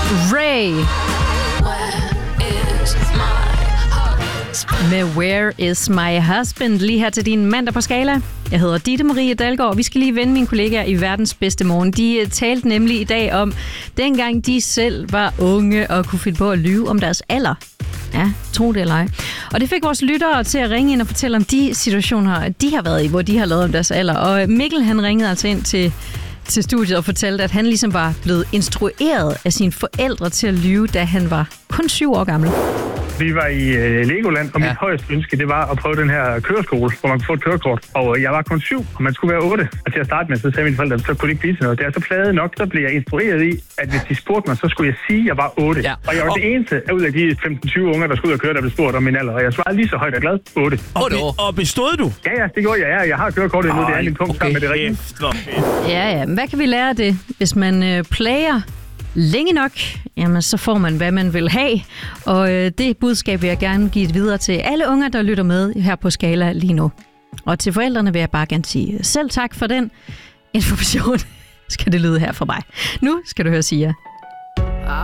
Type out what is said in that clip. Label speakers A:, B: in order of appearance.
A: Ray med Where is my husband? Lige her til din mandag på Skala. Jeg hedder Ditte Marie Dalgaard, og vi skal lige vende mine kollegaer i Verdens Bedste Morgen. De talte nemlig i dag om, dengang de selv var unge og kunne finde på at lyve om deres alder. Ja, tro det eller ej. Og det fik vores lyttere til at ringe ind og fortælle om de situationer, de har været i, hvor de har lavet om deres alder. Og Mikkel, han ringede altså ind til studiet og fortalte, at han ligesom var blevet instrueret af sine forældre til at lyve, da han var kun 7 år gammel.
B: Vi var i Legoland, og mit højeste ønske, det var at prøve den her køreskole, hvor man kunne få et kørekort. Og jeg var kun 7, og man skulle være 8. Og til at starte med, så sagde mine forældre, så kunne det ikke blive til noget. Det er så plade nok, så blev jeg instrueret i, at hvis de spurgte mig, så skulle jeg sige, at jeg var 8. Ja. Og jeg var det eneste ud af de 15-20 unger, der skulle ud og køre, der blev spurgt om min alder. Og jeg svarede lige så højt og glad, 8.
C: Og bestod du?
B: Ja, det gjorde jeg. Jeg har kørekortet endnu, det er min punkt sammen med det rigtige.
A: Ja, men hvad kan vi lære af det? Hvis man plager længe nok, jamen så får man, hvad man vil have. Og det budskab vil jeg gerne give videre til alle unger, der lytter med her på Skala lige nu. Og til forældrene vil jeg bare gerne sige selv tak for den information, skal det lyde her fra mig. Nu skal du høre Sia.